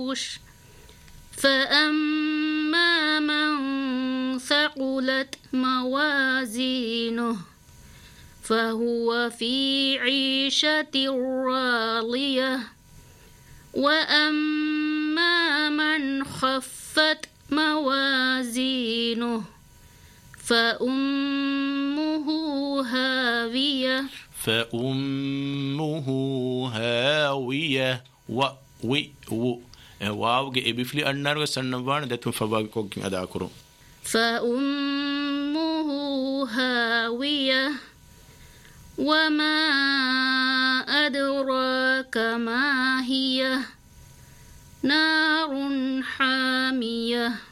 فأما من ثقلت موازينه فهو في عيشة راضية وأما من خفت موازينه فأمه هاوية واوಗೆ ಎಬಿಫ್ಲಿ ಅಣ್ಣಾರ್ಗ ಸಣ್ಣವಾಣ ದತ್ತು ಫಬಾಗ ಕೊಕ್ಕಿ ಅದಾಕರು فأمه هاوية وما أدراك ما هي نار حامية